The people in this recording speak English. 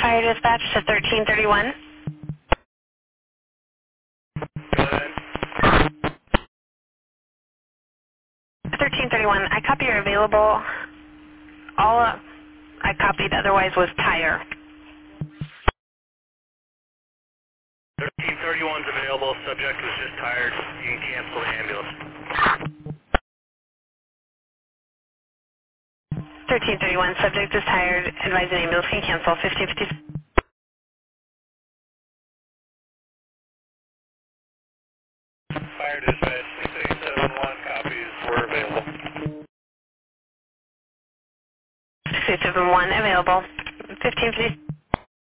fire dispatch to 1331. Go ahead. 1331, I copy you're available. All I copied otherwise was tire. 1331's available. Subject was just tired. You can cancel the ambulance. 1331, subject is tired. Advise an ambulance can cancel. 1550. Fire dispatch 6871 copies were available. 671 available. 1550.